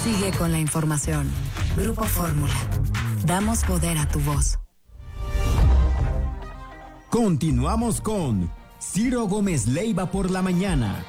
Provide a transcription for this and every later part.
Sigue con la información. Grupo Fórmula. Damos poder a tu voz. Continuamos con Ciro Gómez Leiva por la mañana.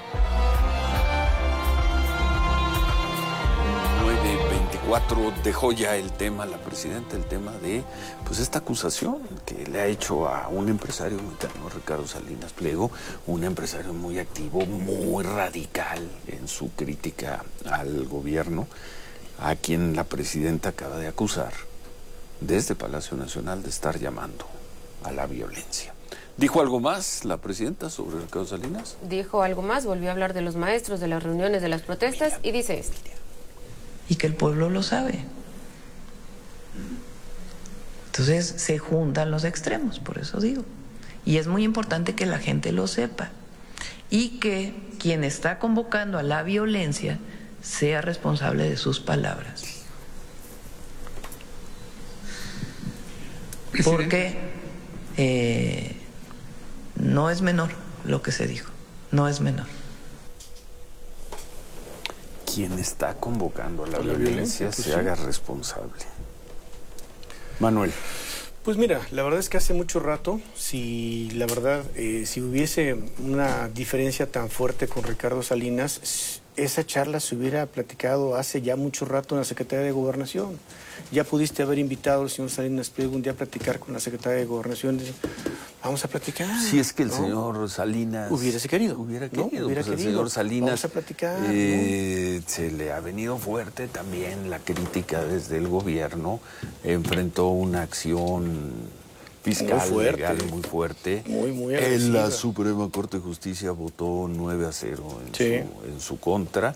9:24 dejó ya el tema, la presidenta, el tema de pues esta acusación que le ha hecho a un empresario mexicano, Ricardo Salinas Pliego, un empresario muy activo, muy radical en su crítica al gobierno, a quien la presidenta acaba de acusar desde Palacio Nacional de estar llamando a la violencia. ¿Dijo algo más la presidenta sobre Ricardo Salinas? Dijo algo más, volvió a hablar de los maestros, de las reuniones, de las protestas, y dice esto. Y que el pueblo lo sabe. Entonces se juntan los extremos, por eso digo. Y es muy importante que la gente lo sepa. Y que quien está convocando a la violencia sea responsable de sus palabras. Porque no es menor lo que se dijo, no es menor. Quien está convocando a la violencia se haga responsable. Manuel. Pues mira, la verdad es que hace mucho rato, si hubiese una diferencia tan fuerte con Ricardo Salinas, esa charla se hubiera platicado hace ya mucho rato en la Secretaría de Gobernación. Ya pudiste haber invitado al señor Salinas Pliego un día a platicar con la Secretaría de Gobernación. Vamos a platicar. Si es que el señor Salinas hubiera querido. El señor Salinas vamos a platicar, se le ha venido fuerte también la crítica desde el gobierno. Enfrentó una acción fiscal muy fuerte, legal muy fuerte. Muy en la Suprema Corte de Justicia votó 9-0 en su contra.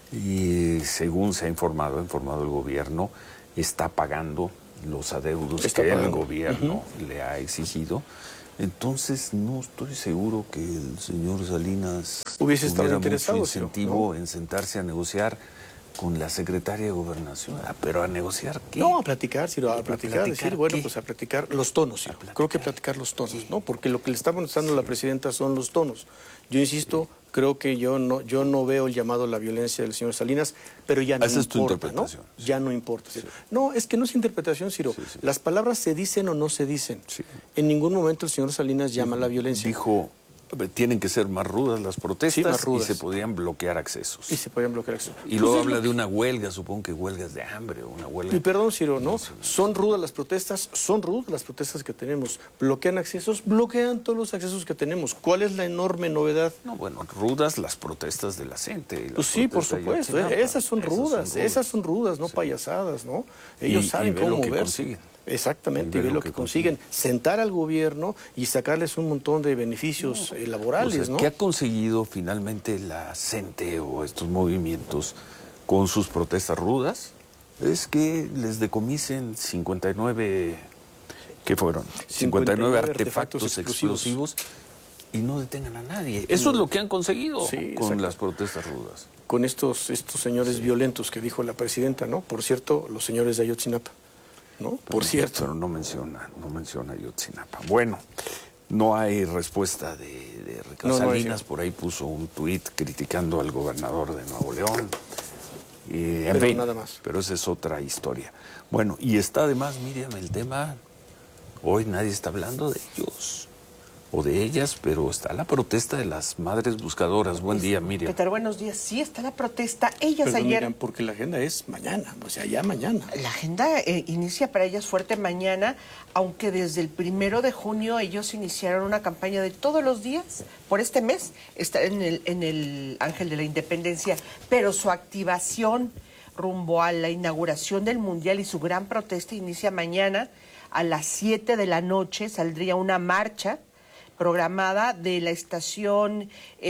Y según se ha informado el gobierno, está pagando los adeudos que el gobierno le ha exigido. Entonces no estoy seguro que el señor Salinas hubiese estado interesado, mucho incentivo en sentarse a negociar con la secretaria de Gobernación. ¿Pero a negociar qué? No, a platicar, Ciro, a platicar decir, bueno, pues a platicar los tonos, Ciro. Creo que platicar los tonos, ¿no? Porque lo que le está contestando la presidenta son los tonos. Yo insisto, creo que yo no veo el llamado a la violencia del señor Salinas, pero ya no importa, es tu interpretación, ¿no? Ya no importa, Ciro. No, es que no es interpretación, Ciro. Las palabras se dicen o no se dicen. En ningún momento el señor Salinas llama a la violencia. Dijo, tienen que ser más rudas las protestas, más rudas. Y se podían bloquear accesos. Y luego habla de una huelga, supongo que huelgas de hambre o una huelga. Y perdón, Ciro, ¿no? Son rudas las protestas que tenemos. ¿Bloquean accesos? Bloquean todos los accesos que tenemos. ¿Cuál es la enorme novedad? No, bueno, rudas las protestas de la gente. Pues sí, por supuesto. Esas son rudas, no payasadas, ¿no? Ellos saben cómo moverse. Exactamente, y ve lo que consiguen. Sentar al gobierno y sacarles un montón de beneficios laborales, ¿no? ¿Qué ha conseguido finalmente la CENTE o estos movimientos con sus protestas rudas? Es que les decomisen 59, ¿qué fueron? 59 artefactos explosivos y no detengan a nadie. Eso es lo que han conseguido con las protestas rudas. Con estos señores violentos que dijo la presidenta, ¿no? Por cierto, los señores de Ayotzinapa. ¿No? Por cierto. Pero no menciona Ayotzinapa. Bueno, no hay respuesta de Ricardo Salinas. Por ahí puso un tuit criticando al gobernador de Nuevo León. Pero nada más. Pero esa es otra historia. Bueno, y está además, Miriam, el tema, hoy nadie está hablando de ellos o de ellas, pero está la protesta de las madres buscadoras. Buen día, Miriam. ¿Qué tal? Buenos días. Sí, está la protesta. Ellas Perdón, ayer... Miriam, porque la agenda es mañana, o sea, ya mañana. La agenda inicia para ellas fuerte mañana, aunque desde el 1 de junio ellos iniciaron una campaña de todos los días, por este mes, estar en el Ángel de la Independencia, pero su activación rumbo a la inauguración del Mundial y su gran protesta inicia mañana a las 7 de la noche, saldría una marcha programada de la estación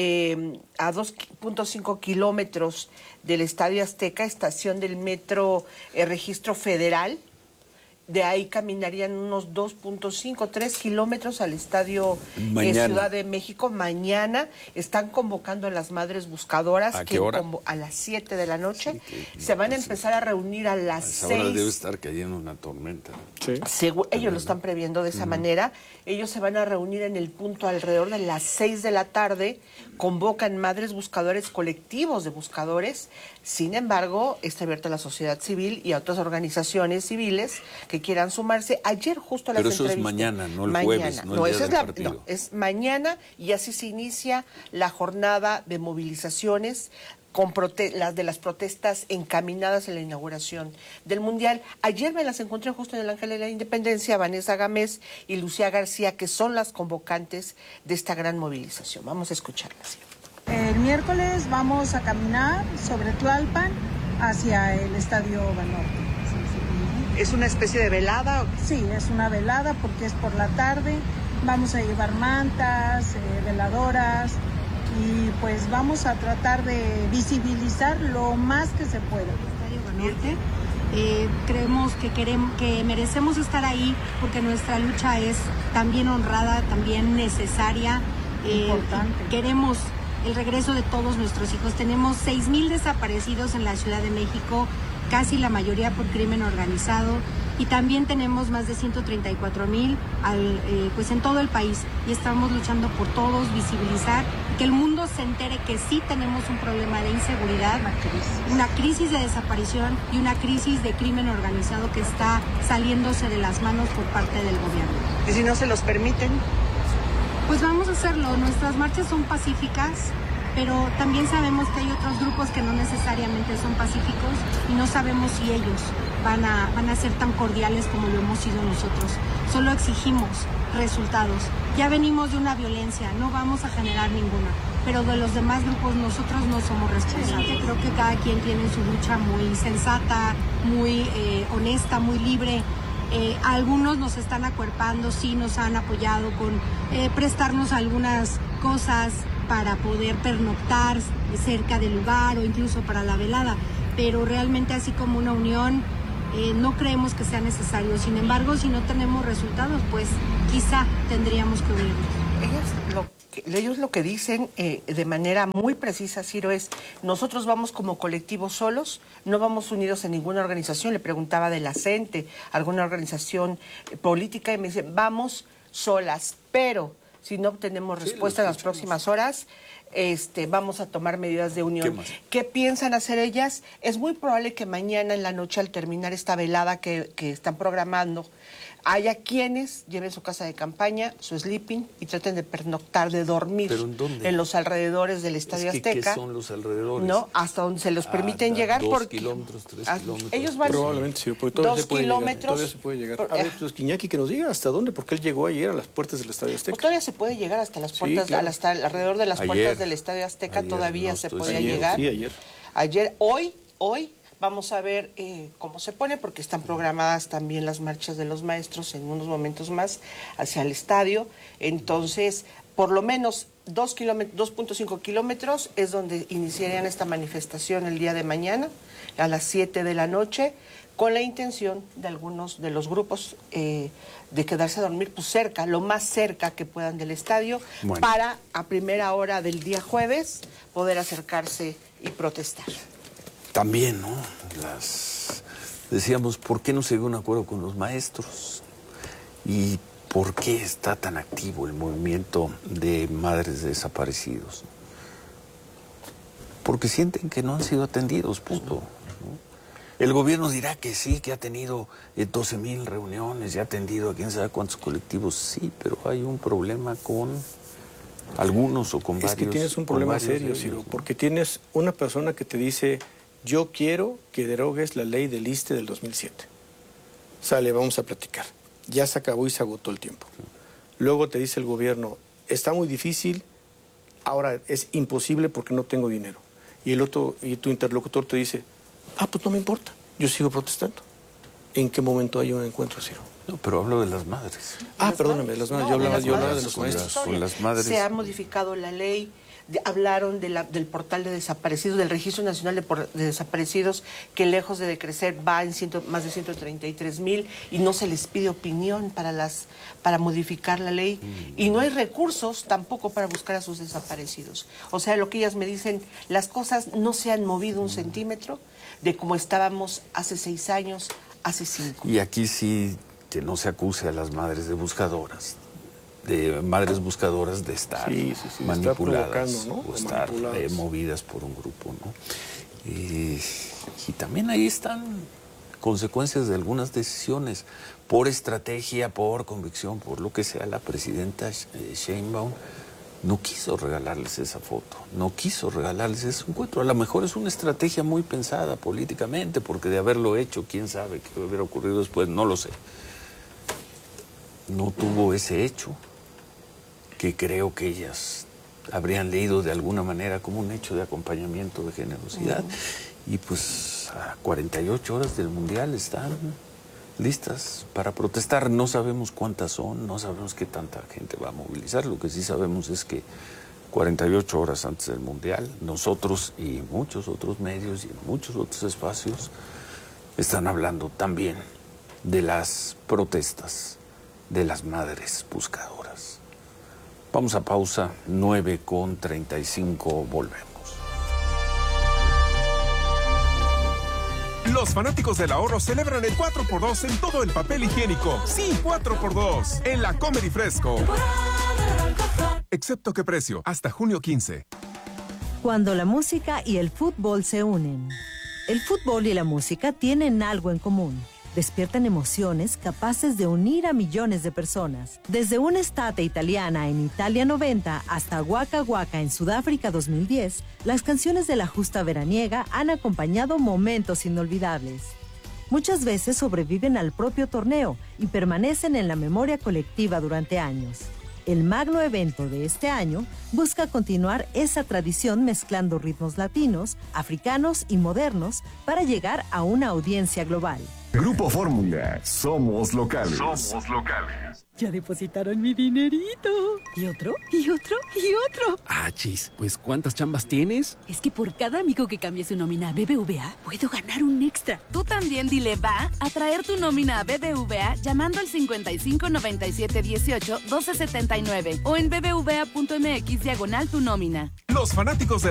a 2.5 kilómetros del Estadio Azteca, estación del Metro Registro Federal, De ahí caminarían unos 2.5, 3 kilómetros al estadio Mañana. Ciudad de México. Mañana están convocando a las madres buscadoras. ¿A qué hora? A las 7 de la noche. Se van a empezar a reunir a las 6. Ahora debe estar cayendo una tormenta. Sí. Ellos lo están previendo de esa manera. Ellos se van a reunir en el punto alrededor de las 6 de la tarde. Convocan madres buscadores, colectivos de buscadores. Sin embargo, está abierta a la sociedad civil y a otras organizaciones civiles que quieran sumarse. Ayer justo las entrevistas. Pero eso es mañana, no el jueves, no el día del partido. No, es mañana y así se inicia la jornada de movilizaciones con las de las protestas encaminadas en la inauguración del Mundial. Ayer me las encontré justo en el Ángel de la Independencia, Vanessa Gámez y Lucía García, que son las convocantes de esta gran movilización. Vamos a escucharlas. El miércoles vamos a caminar sobre Tlalpan hacia el Estadio Banorte. ¿Es una especie de velada? Sí, es una velada porque es por la tarde. Vamos a llevar mantas, veladoras y pues vamos a tratar de visibilizar lo más que se pueda. Estadio Banorte. Creemos que merecemos estar ahí porque nuestra lucha es también honrada, también necesaria. Importante. Queremos el regreso de todos nuestros hijos. Tenemos 6,000 desaparecidos en la Ciudad de México, casi la mayoría por crimen organizado, y también tenemos más de 134,000 pues en todo el país, y estamos luchando por todos, visibilizar, que el mundo se entere que sí tenemos un problema de inseguridad, una crisis de desaparición y una crisis de crimen organizado que está saliéndose de las manos por parte del gobierno. ¿Y si no se los permiten? Pues vamos a hacerlo. Nuestras marchas son pacíficas, pero también sabemos que hay otros grupos que no necesariamente son pacíficos y no sabemos si ellos van a ser tan cordiales como lo hemos sido nosotros. Solo exigimos resultados. Ya venimos de una violencia, no vamos a generar ninguna, pero de los demás grupos nosotros no somos responsables. Creo que cada quien tiene su lucha muy sensata, muy honesta, muy libre. Algunos nos están acuerpando, sí nos han apoyado con prestarnos algunas cosas para poder pernoctar cerca del lugar o incluso para la velada, pero realmente así como una unión no creemos que sea necesario. Sin embargo, si no tenemos resultados, pues quizá tendríamos que unirnos. Ellos lo que dicen de manera muy precisa, Ciro, es: nosotros vamos como colectivos solos, no vamos unidos en ninguna organización. Le preguntaba de la CENTE, alguna organización política, y me dice: vamos solas, pero si no obtenemos respuesta en las próximas horas, vamos a tomar medidas de unión. ¿Qué piensan hacer ellas? Es muy probable que mañana en la noche, al terminar esta velada que están programando, haya quienes lleven su casa de campaña, su sleeping, y traten de pernoctar, de dormir en los alrededores del Estadio Azteca. ¿Qué son los alrededores? No, hasta donde se los permiten llegar. 2 kilómetros, 3 kilómetros. Ellos van probablemente sí, porque todavía 2 kilómetros. Todavía se puede llegar. A ver, pues Iñaki, que nos diga hasta dónde, porque él llegó ayer a las puertas del Estadio Azteca. Pues todavía se puede llegar hasta las puertas, claro. hasta alrededor de las puertas del Estadio Azteca, todavía se podía llegar. Sí, ayer. Ayer, hoy vamos a ver cómo se pone, porque están programadas también las marchas de los maestros en unos momentos más hacia el estadio. Entonces, por lo menos 2.5 kilómetros es donde iniciarían esta manifestación el día de mañana, a las 7 de la noche, con la intención de algunos de los grupos de quedarse a dormir pues cerca, lo más cerca que puedan del estadio, para a primera hora del día jueves poder acercarse y protestar. También, ¿no? Decíamos, ¿por qué no se dio un acuerdo con los maestros? ¿Y por qué está tan activo el movimiento de madres de desaparecidos? Porque sienten que no han sido atendidos, punto. El gobierno dirá que sí, que ha tenido 12,000 reuniones, y ha atendido a quién sabe cuántos colectivos. Sí, pero hay un problema con algunos o con varios. Es que tienes un problema serio, Ciro, porque tienes una persona que te dice: yo quiero que derogues la ley del ISSSTE del 2007. Sale, vamos a platicar. Ya se acabó y se agotó el tiempo. Luego te dice el gobierno: está muy difícil, ahora es imposible porque no tengo dinero. Y tu interlocutor te dice: pues no me importa, yo sigo protestando. ¿En qué momento hay un encuentro, Ciro? No, pero hablo de las madres. Perdóname, las madres. Yo hablaba de los maestros. Con las madres. Se ha modificado la ley hablaron del portal de desaparecidos, del Registro Nacional de Desaparecidos, que lejos de decrecer va en más de 133,000 y no se les pide opinión para modificar la ley. Y no hay recursos tampoco para buscar a sus desaparecidos. O sea, lo que ellas me dicen, las cosas no se han movido un centímetro de como estábamos hace 6 años, hace 5. Y aquí sí que no se acuse a las madres buscadoras de estar manipuladas, ¿no? O estar movidas por un grupo, ¿no? Y también ahí están consecuencias de algunas decisiones, por estrategia, por convicción, por lo que sea. La presidenta Sheinbaum no quiso regalarles esa foto, no quiso regalarles ese encuentro. A lo mejor es una estrategia muy pensada políticamente, porque de haberlo hecho, quién sabe qué hubiera ocurrido después, no lo sé. No tuvo ese hecho, que creo que ellas habrían leído de alguna manera como un hecho de acompañamiento, de generosidad. Y pues a 48 horas del Mundial están listas para protestar. No sabemos cuántas son, no sabemos qué tanta gente va a movilizar. Lo que sí sabemos es que 48 horas antes del Mundial, nosotros y muchos otros medios y en muchos otros espacios están hablando también de las protestas de las madres buscadoras. Vamos a pausa, 9:35, volvemos. Los fanáticos del ahorro celebran el 4x2 en todo el papel higiénico. Sí, 4x2 en la Comer y Fresco. Excepto qué precio, hasta junio 15. Cuando la música y el fútbol se unen. El fútbol y la música tienen algo en común. Despiertan emociones capaces de unir a millones de personas. Desde una estate italiana en Italia 90 hasta Waka Waka en Sudáfrica 2010, las canciones de la justa veraniega han acompañado momentos inolvidables. Muchas veces sobreviven al propio torneo y permanecen en la memoria colectiva durante años. El magno evento de este año busca continuar esa tradición mezclando ritmos latinos, africanos y modernos para llegar a una audiencia global. Grupo Fórmula, somos locales. Somos locales. Ya depositaron mi dinerito. ¿Y otro? ¿Y otro? ¿Y otro? Ah, chis, pues ¿cuántas chambas tienes? Es que por cada amigo que cambie su nómina a BBVA, puedo ganar un extra. Tú también dile va a traer tu nómina a BBVA llamando al 55 97 18 12 79 o en bbva.mx/tu nómina. Los fanáticos de